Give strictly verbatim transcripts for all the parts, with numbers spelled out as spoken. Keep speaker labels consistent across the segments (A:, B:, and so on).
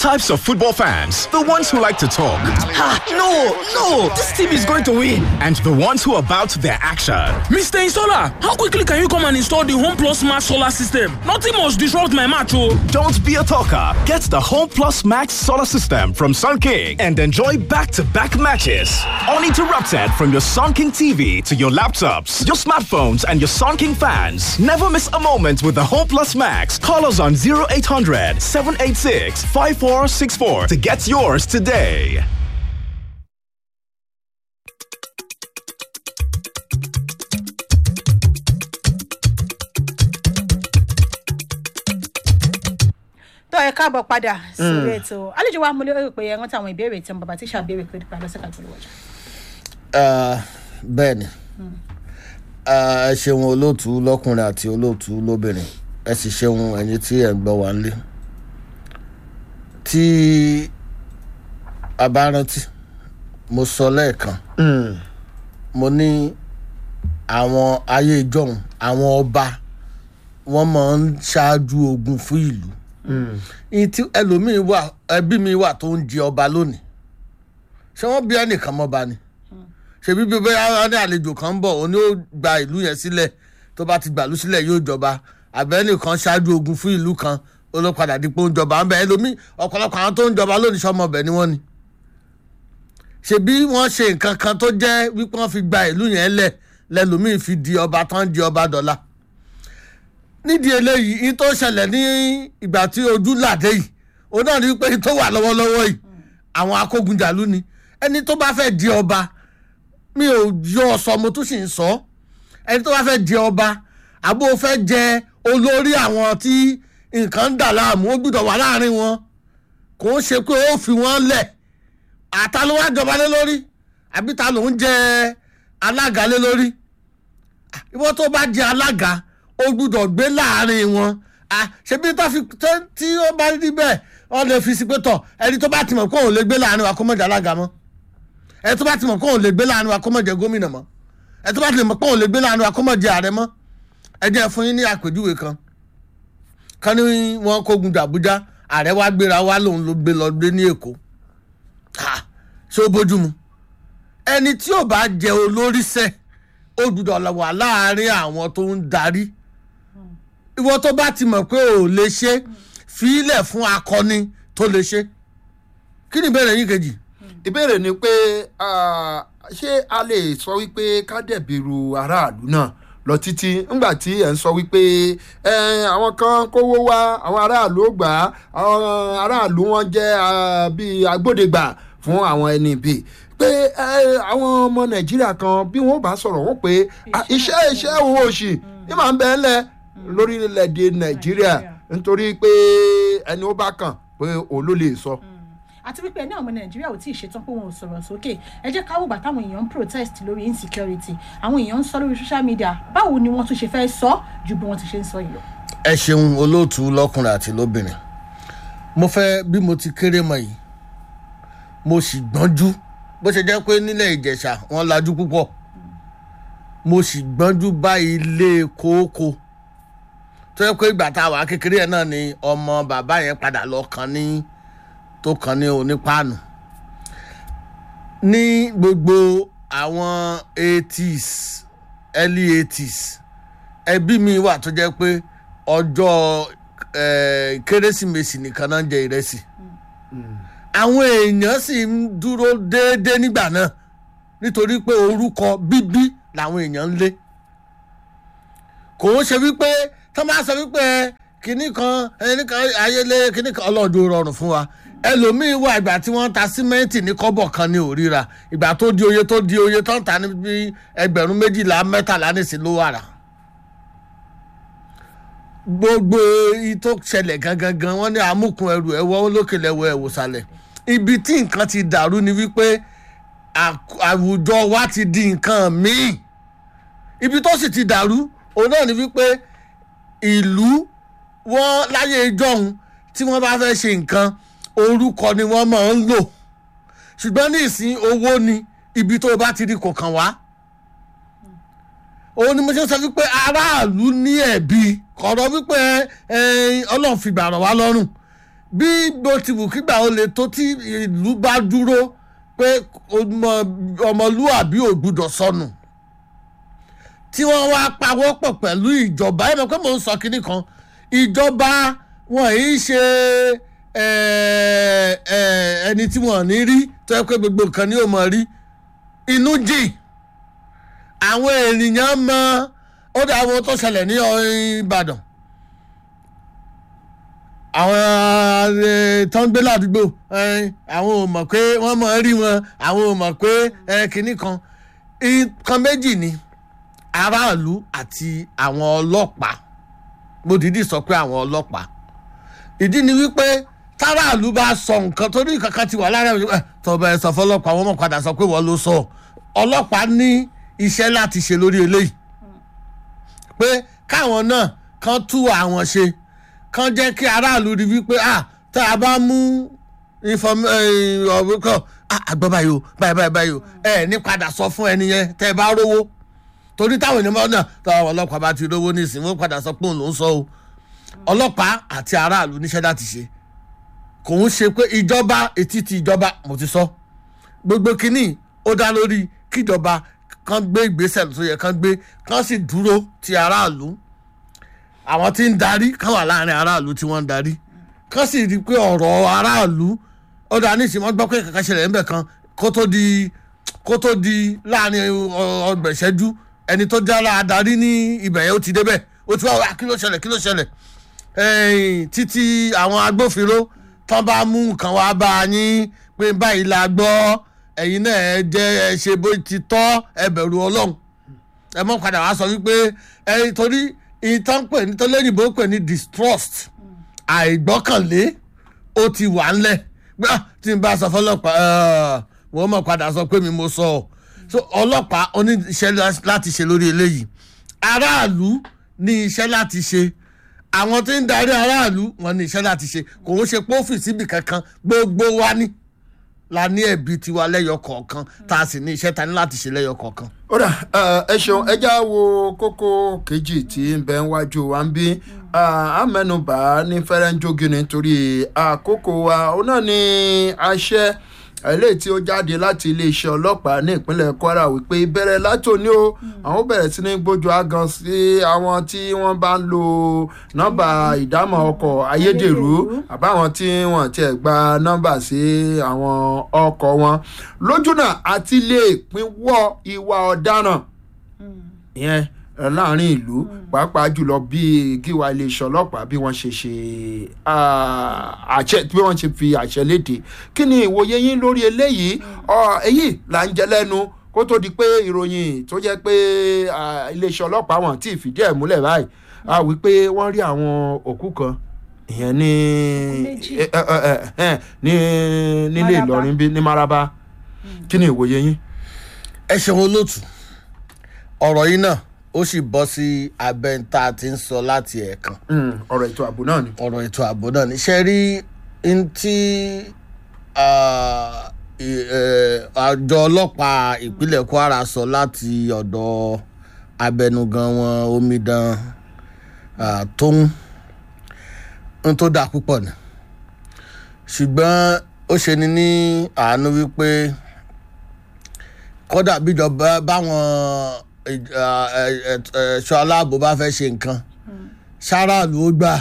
A: types of football fans. The ones who like to talk.
B: Ha, no, no, this team is going to win.
A: And the ones who are about their action.
C: Mister Installer, how quickly can you come and install the Home Plus Max solar system? Nothing must disrupt my match, oh.
A: Don't be a talker. Get the Home Plus Max solar system from Sun King and enjoy back-to-back matches. Uninterrupted from your Sun King T V to your laptops, your smartphones, and your Sun King fans. Never miss a moment with the Home Plus Max. Call us on zero eight hundred, seven eight six, five four six four to get yours today.
D: tó ẹ káàbọ̀ padà sórí ètò àlejò wa mo lérò pé ẹ rántí àwọn ìbéèrè tí bàbá tíṣà béèrè pé nípa lọ́sẹ̀ká tó lọ́wọ́ jà.
E: bẹ́ẹ̀ ni ẹ ṣeun olóòtú lọ́kùnrin àti olóòtú lóbìnrin ẹ sì ṣeun ẹ̀yin tí ẹ̀ ń gbọ́ wá nílé tí a bá rántí mo sọ lẹ́ẹ̀kan mo ní àwọn ayé ìjọ́un àwọn ọba wọ́n máa ń ṣáájú ogun fún ìlú ìtí ẹlòmíín wà ẹbí mi wà tó ń di ọba lónìí ṣé wọ́n bí ẹnìkan mọ́ba ni ṣebí bí bẹ́ẹ̀ ní àlejò kan ń bọ̀ òun ni ó gba ìlú yẹn sílẹ̀ tó bá ti gbàlú sílẹ̀ yóò jọba àbẹ́nìkan ṣáájú ogun fún ìlú kan ó ló padà dípò ń jọba ń bẹ ẹlòmíín ọ̀pọ̀lọpọ̀ àwọn tó ń jọba lónìí sọmọbẹ̀ ni wọ́n ni ṣebí wọ́n ṣe nǹkan kan tó jẹ́ wípé wọ́n fi gba ìlú yẹn lẹ̀ lẹ́lòmíín fi di ọba tán di ọba dọ́là nídìí eléyìí ní tó ṣẹlẹ̀ ní ìgbà tí ojú làdé yìí òun náà ní pé tó wà lọ́wọ́lọ́wọ́ yìí àwọn akógunjàlú ni ẹni tó bá fẹ́ di ọba mi ò yọ sọ mo tún sì ń sọ ẹni tó bá fẹ́ di ọba àbó fẹ́ jẹ olórí àwọn tí nǹkan ń dà láàmú ó gbọ́dọ̀ wà láàrin wọn kò ń ṣe pé ó fi wọ́n lẹ̀ àta ló wá jọba lé lórí àbí ta ló ń jẹ alága lé lórí ìwọ tó bá jẹ alága ó gbúdọ̀ gbé láàrin wọn ṣebí tí ó bá rí bẹ́ẹ̀ wọ́n lè fi sí pé tọ̀ ẹni tó bá ti mọ̀ kó òun lè gbé láàrin wa kó mọ̀ jẹ́ alága mọ́ ẹni tó bá ti mọ̀ kó òun lè gbé láàrin wa kó mọ̀ jẹ́ gómìnà mọ́ ẹni tó bá ti mọ̀ kó òun lè gbé láàrin wa kó mọ̀ jẹ́ ààrẹ mọ́ ẹ jẹ́ fún yín ní àpèjúwe kan kan ní wọn kógun jà Àbújá ààrẹ wa gbéra wa lòun ló gbé lọ gbé ní Èkó ṣé ó bójú mu ẹni tí ò bá jẹ olórí sẹ́ ó gbúdọ̀ wà láàrin àwọn tó ń darí ìwọ tó bá ti mọ̀ pé ò lè ṣe fílẹ̀ fún akọni tó lè ṣe kí ni ìbéèrè yín kejì.
F: ìbéèrè ni pé ṣé a lè sọ wípé ká dẹ̀bìrù aráàlú náà lọ títí ńgbà tí ẹ̀ ń sọ wípé àwọn kan kówó wá àwọn aráàlú ó gbà á àwọn aráàlú wọn jẹ́ bíi agbódegbà fún àwọn ẹni bíi pé àwọn ọmọ Nàìjíríà kan bí wọ́n bá sọ̀rọ̀ wọ́n pé iṣẹ́ iṣẹ́ owó òṣì ní màá ń bẹ́ẹ̀ lẹ̀ lórílẹ̀‐èdè Nàìjíríà nítorí pé ẹni ó bá kàn pé òun ló lè sọ.
D: àti wípé ẹni àwọn Nàìjíríà ò tí ì ṣetán pé wọn ò sọ̀rọ̀ sókè ẹ jẹ́ ká wò bá táwọn èèyàn ń protest lórí insecurity àwọn èèyàn ń sọ lórí social media báwo ni wọ́n tún ṣe fẹ́ sọ ju bí wọ́n ti ṣe ń sọ yìí lọ.
E: ẹ ṣeun olóòtú lọ́kùnrin àti lóbìnrin mo fẹ́ bí mo ti kéré mọ́ yìí mo sì gbọ́njú bó ṣe jẹ́ pé nílẹ̀ Ìjẹ̀ṣà wọ́n lajú púpọ̀ mo sì gbọ́njú bá ilé kóókó tó yẹ pé ìgbà tá a wà kékeré yẹn náà ni ọmọ bàbá yẹn padà lọ kàn ní tó kàn ní onípaànù ní gbogbo àwọn eighties early eighties ẹbí mi wà tó jẹ́ pé ọjọ́ kérésìmesì nìkan náà ń jẹ ìrẹsì àwọn èèyàn sì ń dúró déédéé nígbà náà nítorí pé orúkọ bíbí làwọn èèyàn ń lé kò ń ṣe wípé tó máa sọ wípé kinní kan ẹni kan ayélé kinní kan ọlọ́dún rọrùn fún wa ẹlòmíín wà ìgbà tí wọ́n ta símẹ́ǹtì ní kọ́bọ̀ kan ní òríra ìgbà tó di oye tó di oye tó ń ta ní bí ẹgbẹ̀rún méjìlá mẹ́tàlá nísìn ló wà rà gbogbo èyí tó ṣẹlẹ̀ gangan gan wọ́n ní amúkun ẹrù ẹ̀wọ́ olókèlè ẹ̀wọ̀ ẹ̀wòsàlẹ̀ ibi tí nǹkan ti dàrú ni wípé àwùjọ wa ti di nǹkan míì ibi tó sì ti dàrú òun náà ni wípé ìlú wọn láyé ìjọhun tí wọ́n bá fẹ́ ṣe nǹkan orúkọ ni wọ́n máa ń lò ṣùgbọ́n ní ìsìn owó ni ibi tó bá ti rí kò kàn wá òun ni mo ṣe sọ wípé aráàlú ní ẹ̀bi kọ̀rọ̀ wípé ọlọ́run fi gbà ràn wá lọ́rùn bí bó ti wù kígbà ó le tó tí ìlú bá dúró pé ọmọlúwàbí ò gbúdọ̀ sọnù tí wọ́n wá pawọ́pọ̀ pẹ̀lú ìjọba ẹ̀ mọ̀ pé mò ń sọ kinní kan ìjọba wọn yìí ṣe ẹni tí wọ́n ní rí tó yẹ pé gbogbo nǹkan ni ó mọ̀ rí inú jìn àwọn ènìyàn mọ ó dá àwọn tó ṣẹlẹ̀ ní Ìbàdàn àwọn tó ń gbé ládùúgbò àwọn ò mọ̀ pé wọ́n mọ̀ rí wọn àwọn ò mọ̀ pé kinní kan nǹkan méjì ni aráàlú àti àwọn ọlọ́pàá mo dìídì sọ pé àwọn ọlọ́pàá ìdí ni wípé táráàlú bá sọ nǹkan tó ní kankan ti wà lára ẹ̀ tọ́ba ẹ̀ sọ fọlọ́pàá wọ́n mọ̀ padà sọ pé wọ́n ló sọ ọlọ́pàá ní iṣẹ́ láti ṣe lórí eléyìí pé káwọn náà kán tú àwọn ṣe kán jẹ́ kí aráàlú rí wípé ah tá a bá mú ọ̀rọ̀ kan àgbọ̀ báyìí o báyìí báyìí báyìí o ẹ̀ ní padà sọ fún ẹni yẹn tẹ́ ẹ bá rówó torí táwọn ènìyàn náà táwọn ọlọ́pàá bá ti rówó nísìnyí wọ́n padà sọ pé òun ló ń sọ o ọlọ́pàá àti aráàlú níṣẹ́ láti ṣe kò ń ṣe pé ìjọba etí ti ìjọba mo ti sọ gbogbo kínní ó dá lórí kíjọba kan gbé ìgbésẹ̀ tó yẹ kan gbé kan sì dúró ti aráàlú àwọn tí ń darí kan wà láàrin aráàlú tí wọ́n ń darí kan sì rí i pé ọ̀rọ̀ aráàlú ó dá ní ìsìnkú gbọ́ pé kankan ṣẹlẹ̀ ńbẹ̀ kan kó tó di kó tó di láàrin ọgbọ̀n ìṣẹ́jú ẹni tó jára adarí ní ibẹ̀ yẹn ó ti débẹ̀ ó ti wá wá kí ló ṣẹlẹ̀ kí ló ṣẹlẹ̀ títí àwọn agbófinró tán bá mú nǹkan wá bá a yín pé báyìí la gbọ́ ẹ̀yin náà ẹ jẹ́ ẹ ṣe bó ti tọ́ ẹ bẹ̀rù Ọlọ́run ẹ mọ́ padà wá sọ wípé ẹ torí ìtàn pè ní tó lẹ́yìnbó pè ní distrust àìgbọ́kànlé ó ti wà ńlẹ̀ gbá tí n bá sọ fọlọ́pàá wọ́n mọ̀ padà sọ pé mi mo sọ ọ́ so ọlọ́pàá ó ní iṣẹ́ láti ṣe lórí eléyìí aráàlú ní iṣẹ́ láti ṣe àwọn tí ń darí aráàlú wọn ní iṣẹ́ láti ṣe kò ń ṣe pófì síbi kankan gbogbo wa ní la ní ẹ̀bí tiwa lẹ́yọ kọ̀ọ̀kan tá a sì ní iṣẹ́ ta ní láti ṣe lẹ́yọ kọ̀ọ̀kan. ó dà
F: ẹ ṣeun ẹ já wo kókó kejì tí ń bẹ níwájú wa ń bí amẹnubà ní fẹrẹńjógì nítorí àkókò wa ó náà ní àṣẹ eléyìí tí ó jáde láti iléeṣẹ́ ọlọ́pàá ní ìpínlẹ̀ Kwara wípé bẹ̀rẹ̀ látòní o àwọn bẹ̀rẹ̀ sí ní gbójú agan sí àwọn tí wọ́n bá ń lo nọ́mbà ìdámọ̀ ọkọ̀ ayédèrú àbáwọn tí wọ́n tiẹ̀ gba nọ́mbà sí àwọn ọkọ̀ wọn lójúnà àti lè pínwọ́ ìwà ọ̀daràn ìyẹn láàrin ìlú pàápàá jùlọ bí gíwá iléeṣẹ́ ọlọ́pàá bí wọ́n ṣe ṣe àṣẹ bí wọ́n ṣe fi àṣẹ léde kí ni ìwòye yín lórí eléyìí èyí là ń jẹ lẹ́nu kó tó di pé ìròyìn tó jẹ́ pé iléeṣẹ́ ọlọ́pàá wọn tí ì fìdí ẹ̀ múlẹ̀ báyìí a wí pé wọ́n rí àwọn òkú kan ìyẹn ní ní nílé Ìlọrin bí ní Maraba kí ni ìwòye yín.
E: ẹ ṣeun olóòtú ọ̀rọ̀ yìí náà ó sì bọ́ sí abẹ́ntà tí ń sọ láti ẹ̀ẹ̀kan.
F: ọ̀rọ̀ ètò ààbò náà ni.
E: ọ̀rọ̀ ètò ààbò náà ni ṣe rí n tí àjọ ọlọ́pàá ìpínlẹ̀ Kwara sọ láti ọ̀dọ̀ abẹnugan wọn omidan tóun n tó dáa púpọ̀ ni ṣùgbọ́n ó ṣe ni ní àánú wípé kódà bíjọba báwọn ẹ̀ṣọ́ aláàbò bá fẹ́ ṣe nǹkan ṣáráàlú ó gbà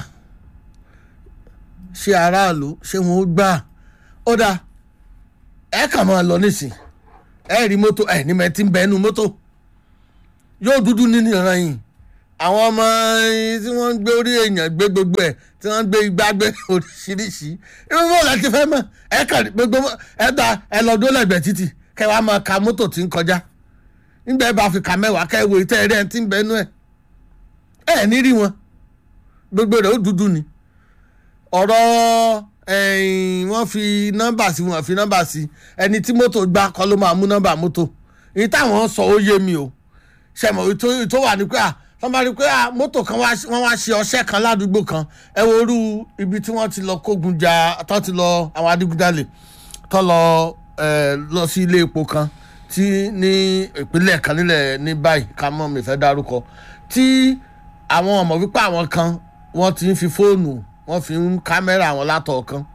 E: ṣé aráàlú ṣé wọn ó gbà ó dáa ẹ kàn máa lọ nísìn ẹ rí mọ́tò ẹ ní mẹ́tí ń bẹ ẹnu mọ́tò yóò dúdú nínú ìran yìí àwọn ọmọ tí wọ́n ń gbé orí èèyàn gbé gbogbo ẹ̀ tí wọ́n ń gbé igbá gbé oríṣiríṣi irú bó láti fẹ́ mọ̀ ẹ kàn gbogbo ẹ ta ẹ lọ dó lẹ́gbẹ̀ẹ́ títì kẹ́ wàá máa ka mọ́tò tí ń kọjá nígbà ẹ bá fi kà mẹ́wàá kẹ́ ẹ wo ìtẹ́ ẹ̀rẹ́ tí ń bẹ nú ẹ̀ ẹ̀ ní rí wọn gbogbo rẹ̀ ó dúdú ni ọ̀rọ̀ wọ́n fi nọ́mbà sí wọn fi nọ́mbà sí ẹni tí mọ́tò gbá kọ́ ló máa mú nọ́mbà mọ́tò èyí táwọn sọ ó yé mi o ṣẹ̀mọ̀ tó wà ní pé à wọ́n bá rí pé à mọ́tò kan wọ́n wá ṣe ọṣẹ́ kan ládùúgbò kan ẹ wo orú ibi tí wọ́n ti lọ kógun jà tó ti lọ àwọn adigunjalè tó lọ lọ sí ilé epo kan tí ní ìpínlẹ̀ kan nílẹ̀ ní báyìí ká mọ́ mi fẹ́ dárúkọ tí àwọn ọmọ wípé àwọn kan wọ́n ti ń fi fóònù wọ́n fi ń kámẹ́rà àwọn látọ̀ kan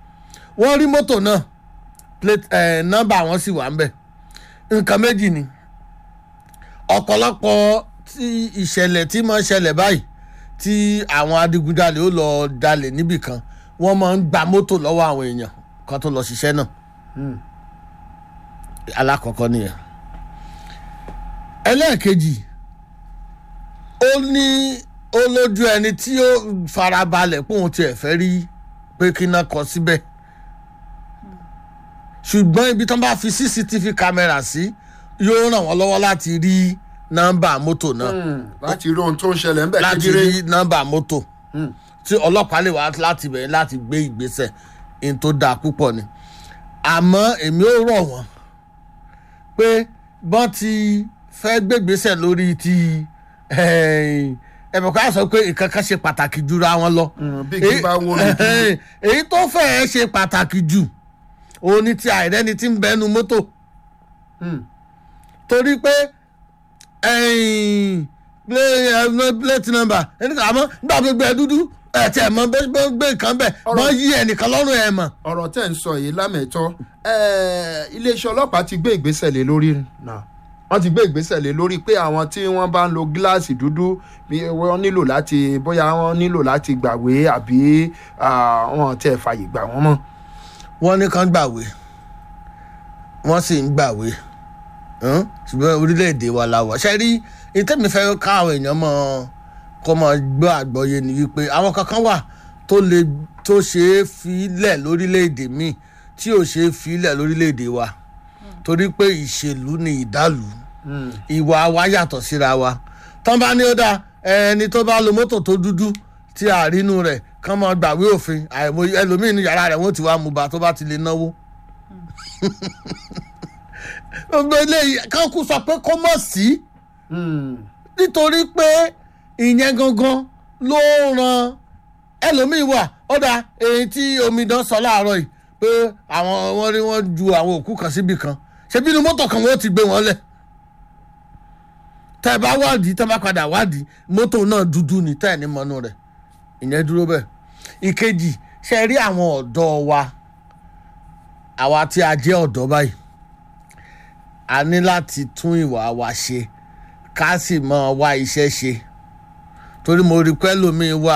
E: wọ́n rí mọ́tò náà plate ẹ̀ nọ́mbà wọn sì wà ń bẹ̀ nǹkan méjì ni ọ̀pọ̀lọpọ̀ tí ìṣẹ̀lẹ̀ tí máa ń ṣẹlẹ̀ báyìí tí àwọn adigunjalè ó lọ jalè níbì kan wọ́n máa ń gba mọ́tò lọ́wọ́ àwọn èèyàn kan tó lọ ṣiṣẹ́ náà alákọ̀ọ́kọ́ nìyẹn ẹlẹ́ẹ̀kejì ó ní ó lójú ẹni tí ó farabalẹ̀ pé òun tiẹ̀ fẹ́ rí pé kí iná kọ síbẹ̀ ṣùgbọ́n ibi tí wọ́n bá fi c c t v camera sí yóò ràn wọ́n lọ́wọ́ láti rí nọ́mbà mọ́tò náà
F: láti rí ohun tó ń ṣẹlẹ̀ ń bẹ̀
E: láti
F: kékeré.
E: rí nọ́mbà mọ́tò tí ọlọ́pàá lè wá láti bẹ̀rẹ̀ láti gbé ìgbésẹ̀ in tó dáa púpọ̀ ni àmọ́ èmi ò rọ̀ wọ́n pé bọ́n ti fẹ́ gbégbésẹ̀ lórí ti ẹ̀bùn ká sọ pé ìkankan ṣe pàtàkì jura wọn lọ
F: bí kí n bá wo lójú.
E: èyí tó fẹ́ẹ́ ṣe pàtàkì jù òun ni ti àìrẹ́ni tí ń bẹ́nu mọ́tò torí pé plate number ẹnìkan àmọ́ nígbà gbogbo ẹ dúdú ẹ̀ tí ẹ̀ mọ bẹ́ẹ̀ gbé nǹkan bẹ́ẹ̀ wọ́n yí ẹnìkan lọ́rùn ẹ̀ mọ̀.
F: ọ̀rọ̀ tẹ̀ ń sọ yìí lámẹ̀tọ́ iléeṣẹ́ ọlọ́pàá ti gbé ìgbésẹ̀ lé lórí náà wọ́n ti gbé ìgbésẹ̀ lé lórí pé àwọn tí wọ́n bá ń lo gíláàsì dúdú wọ́n nílò láti bóyá wọ́n nílò láti gbàwé àbí wọ́n tẹ̀ fàyè gbà wọ́n mọ́.
E: wọ́n ní kán gbàwé wọ́n sì ń gbàwé ṣùgbọ́n orílẹ̀-èdè wa la wà ṣe rí ìtẹ́mi fẹ́ káwọn èèyàn mọ́ kọ́ mọ́ gbọ́ àgbọ́yé ni wípé àwọn kankan wà tó lè tó ṣe é filẹ̀ lórílẹ̀-èdè míì tí ò ṣe é filẹ̀ lórílẹ̀-èdè wa torí pé ìṣèlú ni ìdálù ìwà wa yàtọ̀ síra wa tán bá ní ó dáa ẹni tó bá lo mọ́tò tó dúdú tí àrínú rẹ̀ kán mọ́ gbàwé òfin àìmọye ẹlòmíín ní yàrá rẹ̀ wọ́n ti wá mú ba tó bá ti lè náwó gbogbo eléyìí kán kú sọ pé kó mọ̀ sí nítorí pé ìyẹn gangan ló ran ẹlòmíín wà ọ̀dà èyí tí omidan sọ láàárọ̀ yìí pé àwọn wọn rí wọn ju àwọn òkú kan síbi kan ṣe bínú mọ́tò kan wọ́n ti gbé wọn lẹ̀ tẹ́ ẹ bá wádìí tẹ́ ẹ bá padà wádìí mọ́tò náà dúdú ni tẹ́ ẹ ní mọ́nú rẹ̀ ìyẹn dúró bẹ́ẹ̀. ìkejì ṣe rí àwọn ọ̀dọ́ wa àwa tí a jẹ́ ọ̀dọ́ báyìí a ní láti tún ìwà wa ṣe ká sì máa wá iṣẹ́ ṣe torí mo rí pé lómi wà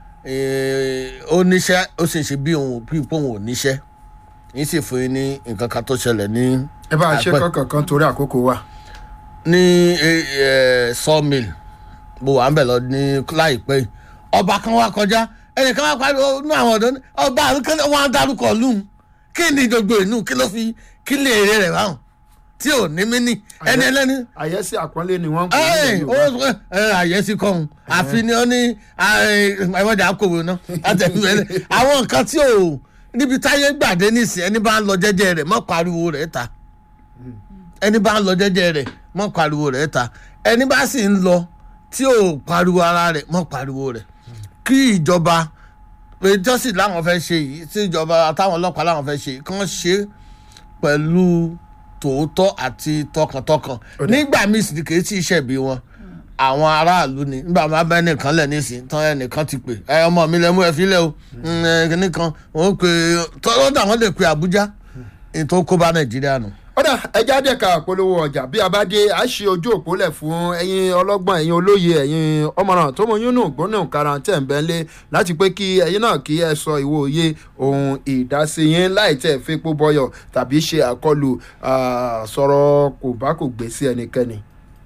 E: ó níṣẹ́ ó sì ṣe bí òun bí òun ò níṣẹ́ yìí sì fún yín ní nǹkan kan tó ṣẹlẹ̀ ní.
F: ẹ bá a ṣe kankan torí àkókò wa.
E: ní sawmill mo wà ń bẹ̀ lọ ní láìpẹ́ yìí ọba kan wá kọjá ẹnìkan wá parí inú àwọn ọ̀dọ́ ní ọba wọn á dárúkọ lùm kí ni gbogbo inú kí ló fi kí lè èrè rẹ̀ báwọn tí ò ní mí ní ẹni ẹlẹ́ni.
F: àyẹ́sí àpọ́nlé ni wọ́n ń pè é ní Yorùbá.
E: àyẹ́sí kọ́hún àfi ni ó ní ẹ̀wọ̀n jà kòwé náà àtẹ̀wé àwọn nǹkan tí ò níbi táyé gbàdé nísìn ẹni bá ń lọ jẹ́jẹ́ rẹ̀ mọ́ pariwo rẹ̀ ta ẹni bá ń lọ jẹ́jẹ́ rẹ̀ mọ́ pariwo rẹ̀ ta ẹni bá sì ń lọ tí ò pariwo ara rẹ̀ mọ́ pariwo rẹ̀ kí ìjọba ìjọsìn láwọn fẹ́ ṣe yìí tí ìjọba táwọn ọlọ́pàá láwọn fẹ́ ṣe kán ṣe pẹ̀lú tòótọ́ àti tọkàntọkàn nígbà míì sì kì í tí ì ṣẹ̀bi wọn àwọn aráàlú ni nígbà máa bá ẹnìkan lẹ̀ nísìn tán ẹnìkan ti pè ẹ ọmọ mi lẹ mú ẹ fílẹ̀ o nìkan wọn pè tọ́lọ́dà wọn lè pe Àbújá ètò kó bá Nàìjíríà nù.
F: ọ̀dà ẹja dẹ̀ka polówó ọjà bí a bá dé a ṣe ojú òpó lẹ̀ fún ẹ̀yin ọlọ́gbọ́n ẹ̀yin olóye ẹ̀yin ọmọràn tó mọ yúnú gbóná karantẹ́ ńbẹ́lẹ́ láti pé kí ẹ̀yin náà kí ẹ sọ ìwò òye ohun ìdásí yín láì tẹ̀ fipó bọyọ̀ tàbí ṣe àkọlù sọ̀rọ̀ kò bá kò gbé sí ẹnikẹ́ni.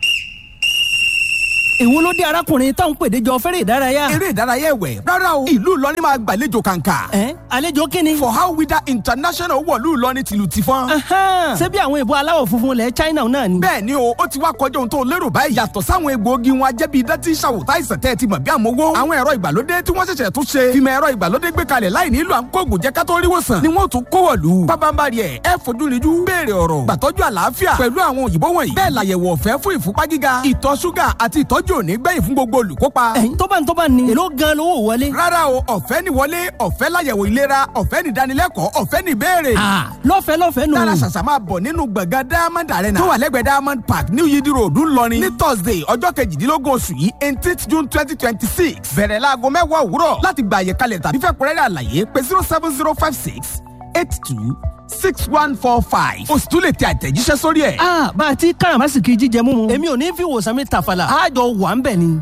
B: èwo ló dé arákùnrin táwọn pèdè jọ fẹ́rẹ̀ ìdárayá.
G: eré ìdárayá ẹ̀wẹ̀ rárá o ìlú Ìlọrin máa gbàlejò kàǹkà.
B: ẹ àlejò kínni.
G: for how wida international wọ̀lú Ìlọrin tìlù ti fọ́n.
B: ṣé bí àwọn ìbò aláwọ̀ funfun lẹ̀ China náà ni.
G: bẹ́ẹ̀ ni o ó ti wá kọjá ohun tó lérò báyìí yàtọ̀ sáwọn egbòogi wọn ajẹ́bí idán tí ń ṣàwòtá ìsẹ̀tẹ́ ti mọ̀ bí àmọ́wó. àwọn ẹ̀rọ ìgbàlódé tí wọ́n ṣẹ̀ṣẹ̀ tún ṣe fìmọ̀ ẹ̀rọ ìgbàlódé gbé kalẹ̀ láì nílò à ń kóògùn jẹ́ ká tó rí wòsàn ni wọ́n tún kó wọ̀lú. pábánbárì ẹ̀ ẹ fojú rinjú béèrè ọ̀rọ̀ gbàtọ́jú àlàáfíà pẹ̀lú àwọn òyìnbó wọ̀nyí. bẹ́ẹ̀ làyẹ̀wò ọ̀fẹ́ fún ìfúnpá gíga ìtọ̀ ṣúgà àti ìtọ́jú òní gbẹ̀yìn fún gbogbo olùkópa.
B: ẹ̀yin tó bá ń tó bá ní. èló gan lówó wọlé.
G: rárá o ọ̀fẹ́ ni wọlé ọ̀fẹ́ láyẹ̀wò ìlera ọ̀fẹ́ ni ìdánilẹ́kọ̀ọ́ ọ̀fẹ́ ni ìbéèrè.
B: lọ́fẹ̀ẹ́ lọ́fẹ̀ẹ́ nù.
G: dára ṣàṣà máa bọ̀ nínú gbọ̀ngàn Diamond Arena tó wà lẹ́gbẹ̀ẹ́ Diamond Park New Yidi Road ńlọrin ní Thursday ọjọ́ kejìdínlógún oṣù yìí eighteenth June twenty twenty six bẹ̀rẹ̀ láago mẹ́wàá òwúrọ̀ láti gba àyè kalẹ̀ tàbí fẹ́ kúrẹ́rẹ́ àlàyé pé zero seven zero five six eight two six one four five. o sì tún lè tẹ àtẹ̀jíṣẹ́ sórí ẹ̀.
B: ah bá a ti káràmásìkì jíjẹ mímu èmi ò ní fi wòsàn mi tàfàlà àjọ wà ń bẹ̀ ni.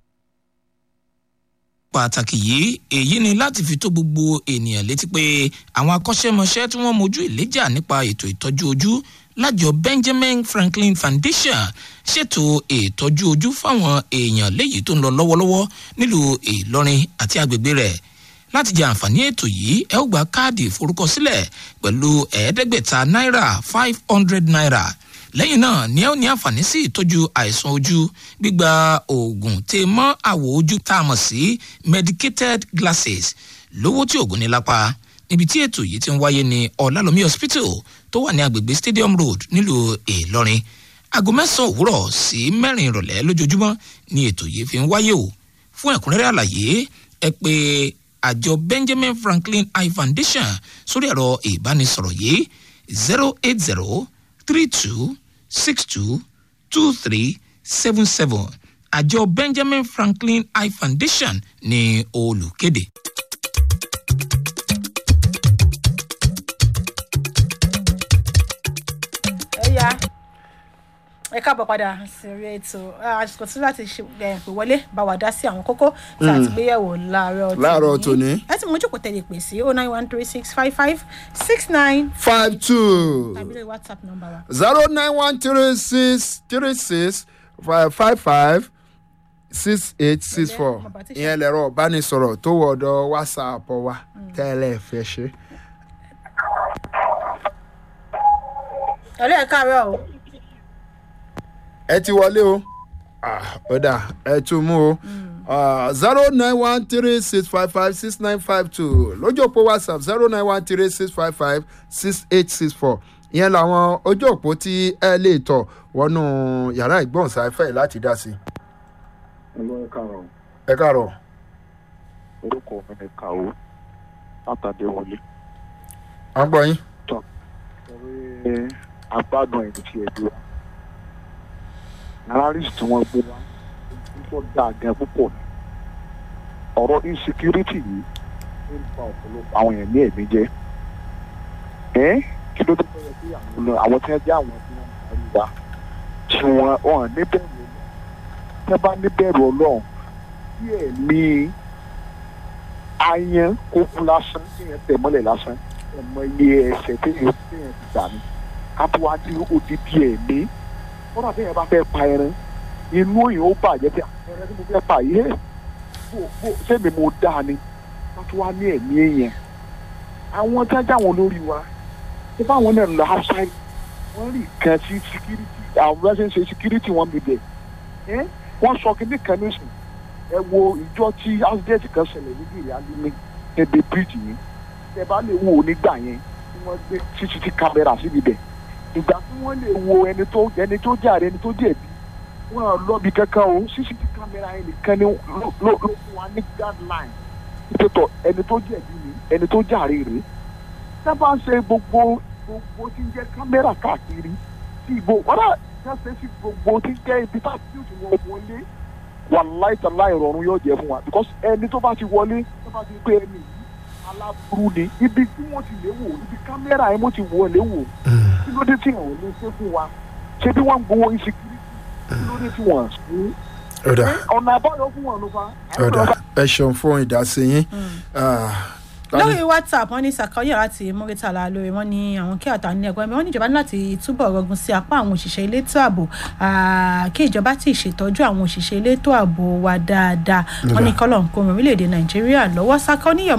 C: pàtàkì yìí èyí ni láti fi tó gbogbo ènìyàn létí pé àwọn akọ́ṣẹ́mọṣẹ́ tí wọ́n mojú ìléjà nípa ètò ìtọ́jú ojú lájọ Benjamin Franklin Foundation ṣètò ìtọ́jú ojú fáwọn èèyàn léyìí tó ń lọ lọ́wọ́lọ́wọ́ nílùú Ìlọrin àti agbègbè rẹ̀. láti jẹ àǹfààní ètò yìí ẹ ó gba káàdì ìforúkọsílẹ̀ pẹ̀lú ẹ̀ẹ́dẹ́gbẹ̀ta náírà five hundred naira. lẹ́yìn náà ni ẹ ó ní àǹfààní sí ìtọ́jú àìsàn ojú gbígba oògùn tè mọ́ àwọ̀ ojú tá a mọ̀ sí medicated glasses lówó tí oògùn ní lápá. níbi tí ètò yìí ti ń wáyé ní Ọ̀làlómi hospital tó wà ní agbègbè Stadium Road nílùú Ìlọrin. aago mẹ́sàn-án òwúrọ̀ sí mẹ́rin ìrọ̀lẹ́ lójoojúmọ́ ni ètò yìí fi ń wáyé o. fún ẹ̀kúnrẹ́rẹ́ àlàyé ẹ pè àjọ Benjamin Franklin Eye Foundation sórí ẹ̀rọ ìbánisọ̀rọ̀ yìí zero eight zero three two six two two three seven seven. àjọ Benjamin Franklin Eye Foundation ni olùkéde.
D: ẹ káàbọ̀ padà sórí ètò àsìkò tí láti ṣe pè wọlé bá wa dá sí àwọn kókó tí a ti gbé yẹ̀wò láàárọ̀
F: tòní.
D: ẹ ti mú jókòó tẹ̀lé pè sí oh nine one three six five five six nine
F: five two
D: tàbí lórí WhatsApp nọ́mbà wa.
F: zero nine one three six three six five five five six eight six four ìyẹn lẹ̀rọ ìbánisọ̀rọ̀ tó wọ ọ̀dọ̀ WhatsApp wa tẹ́lẹ̀ fẹ́ ṣe.
D: ẹ̀lẹ́ ẹ̀ka rẹ̀ o.
F: ẹ ti wọlé o ó dà ẹ tún mú o zero nine one three six five five six nine five two lójú òpó WhatsApp zero nine one three six five five six eight six four ìyẹn làwọn ojú òpó tí ẹ lè tọ̀ wọnú yàrá ìgbóhùnsáfẹ́ láti dá sí.
H: ẹ káàárọ̀.
F: ẹ káàárọ̀.
H: orúkọ mi ni Kàó látàdé wọlé.
F: à ń gbọ́ yín.
H: tọ́ ẹ agbádùn ẹni tí ẹ dúró analysis tí wọ́n gbé wá púpọ̀ dáa gan púpọ̀ ni ọ̀rọ̀ insecurity yìí ń fa ọ̀pọ̀lọpọ̀ àwọn èèyàn ní ẹ̀mí jẹ́ ẹ́ kí ló dé bẹ́ẹ̀ sí àwọn tí wọ́n jẹ́ àwọn tí wọ́n ń parí wa tí wọ́n wọ́n níbẹ̀rù ọlọ́run tí wọ́n bá níbẹ̀rù ọlọ́run bí ẹ̀mí ayan kókó lásán tí yẹn tẹ̀ mọ́lẹ̀ lásán ẹ̀mọ iye ẹsẹ̀ tí yẹn ti gbà ní ká tó wá ní odidi ẹ̀mí kọ́nà tí yẹn bá fẹ́ pa ẹran inú yìí ó bàjẹ́ pé ẹran tí mo fẹ́ pa yìí bó sẹ́mi mo dáa ni wọ́n tún wá ní ẹ̀mí èèyàn àwọn tí wọ́n já wọn lórí wa ṣé báwọn náà lọ outside wọ́n rí nǹkan sí security àwọn bá ṣe ń ṣe security wọn bí bẹ̀ ẹ́ wọ́n sọ kíní kan nísìn ẹ wo ìjọ tí accident kan ṣẹlẹ̀ níbi ìyáálé ẹbí bíríìjì yìí ẹ bá lè wo nígbà yẹn tí wọ́n gbé C C T V camera síbi bẹ̀ ìgbà tí wọ́n lè wo ẹni tó ẹni tó jàre ẹni tó jẹ̀bi wọ́n lọ́bi kankan o C C T V camera yẹn nìkan ni ló ló fún wa ní guideline ìtòtò ẹni tó jẹ̀bi ni ẹni tó jàre rèé sábà ń ṣe gbogbo gbogbo tí ń jẹ́ kámẹ́rà káàkiri tí ìbò wọ́n dà ṣe sí gbogbo tí ń jẹ́ ibi tá a ti wọ́n wọlé wàláì tàlá ìrọ̀rùn yóò jẹ́ fún wa because ẹni tó bá ti wọlé tó bá ti gbé ẹni yìí aláburú ni ibi tí wọ́n ti lè wò ibi kámẹ́rà yẹn mo ti wọ̀ lè wò kí ló dé tí wọ́n lè ṣe fún wa ṣé bí wọ́n ń gbowó insecurity kí ló dé tí wọ́n ń ọ̀nà àbáyọ fún wọn ló fa.
F: ẹ ṣeun fún ìdásí yín.
D: lórí WhatsApp wọn ní sàkáyà láti Muritala lórí wọn ní àwọn kí àtàwọn ní ẹgbẹ́ mi wọn ní ìjọba ní láti túbọ̀ rọgùn sí apá àwọn òṣìṣẹ́ elétò ààbò kí ìjọba tí ì ṣètọ́jú àwọn òṣìṣẹ́ elétò ààbò wa dáadáa wọn ní kọ́lọ̀ ń kó orílẹ̀-èdè Nàìjíríà lọ́wọ́ sákọ́ níyàwó.